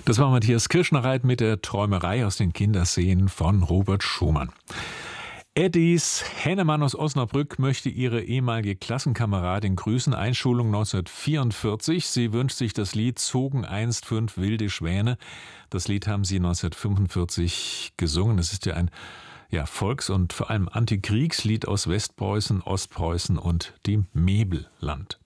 Das war Matthias Kirschner-Reit mit der Träumerei aus den Kinderszenen von Robert Schumann. Eddis Hennemann aus Osnabrück möchte ihre ehemalige Klassenkameradin grüßen. Einschulung 1944. Sie wünscht sich das Lied Zogen einst 5 wilde Schwäne. Das Lied haben sie 1945 gesungen. Das ist ja ein Volks- und vor allem Antikriegslied aus Westpreußen, Ostpreußen und dem Mebelland.